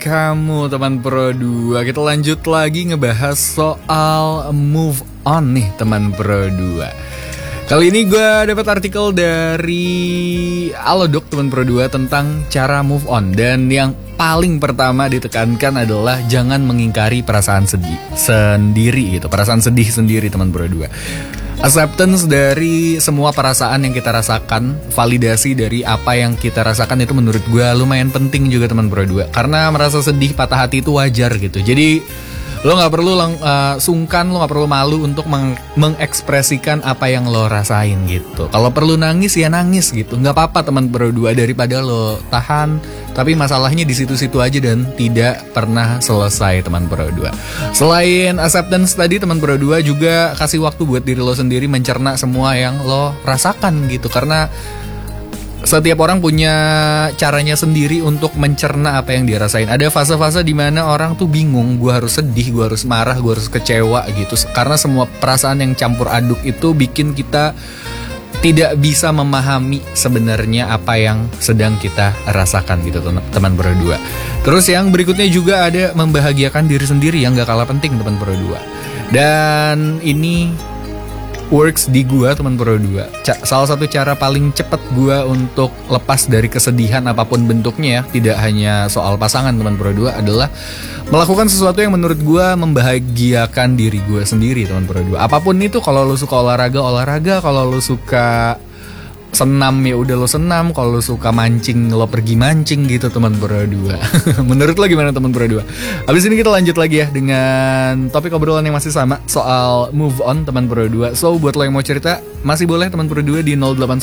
kamu teman Pro 2. Kita lanjut lagi ngebahas soal move on nih teman Pro 2. Kali ini gue dapat artikel dari Alodok teman Pro 2 tentang cara move on. Dan yang paling pertama ditekankan adalah jangan mengingkari perasaan sendiri gitu. Perasaan sedih sendiri teman Pro 2. Acceptance dari semua perasaan yang kita rasakan, validasi dari apa yang kita rasakan itu menurut gue lumayan penting juga teman Pro 2. Karena merasa sedih, patah hati itu wajar gitu. Jadi lo gak perlu sungkan, lo gak perlu malu untuk mengekspresikan apa yang lo rasain gitu. Kalau perlu nangis ya nangis gitu. Gak apa-apa teman Pro 2 daripada lo tahan. Tapi masalahnya di situ-situ aja dan tidak pernah selesai teman Pro 2. Selain acceptance tadi teman Pro 2 juga kasih waktu buat diri lo sendiri mencerna semua yang lo rasakan gitu. Karena setiap orang punya caranya sendiri untuk mencerna apa yang dia rasain. Ada fase-fase dimana orang tuh bingung, gue harus sedih, gue harus marah, gue harus kecewa gitu. Karena semua perasaan yang campur aduk itu bikin kita tidak bisa memahami sebenarnya apa yang sedang kita rasakan gitu teman Pro 2. Terus yang berikutnya juga ada membahagiakan diri sendiri yang gak kalah penting teman Pro 2. Dan ini works di gua teman Pro 2. Salah satu cara paling cepat gua untuk lepas dari kesedihan apapun bentuknya ya, tidak hanya soal pasangan teman Pro 2, adalah melakukan sesuatu yang menurut gua membahagiakan diri gua sendiri teman Pro 2. Apapun itu, kalau lu suka olahraga, kalau lu suka senam ya udah lo senam, kalau lo suka mancing lo pergi mancing gitu teman Pro 2. Menurut lo gimana teman Pro 2? Habis ini kita lanjut lagi ya dengan topik obrolan yang masih sama soal move on teman Pro 2. So buat lo yang mau cerita masih boleh teman Pro 2 di 081